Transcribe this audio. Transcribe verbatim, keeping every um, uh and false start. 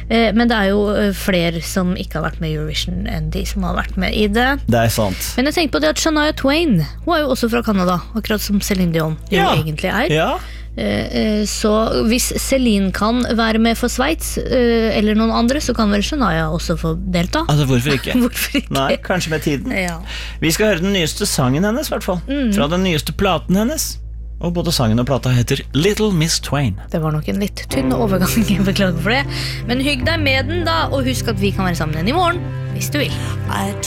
Eh, men det er jo eh, flere som ikke har vært med i Eurovision enn de som har vært med i det. Det er sant. Men jeg tenker på det at Shania Twain, hun er jo også fra Canada, akkurat som Celine Dion jo Ja. egentlig er. Ja. Eh, eh, så hvis Celine kan være med for Sveits, eh, eller noen andre, så kan vel Shania også få delta. Altså, hvorfor ikke? Hvorfor ikke? Nei, kanskje med tiden. Ja. Vi skal høre den nyeste sangen hennes, i hvert fall. Mm. Fra den nyeste platen hennes. Og både sangen og plata heter Little Miss Twain. Det var nok en litt tynn overgang, jeg beklager for det. Men hygg deg med den da, og husk at vi kan være sammen igjen i morgen, hvis du vil. I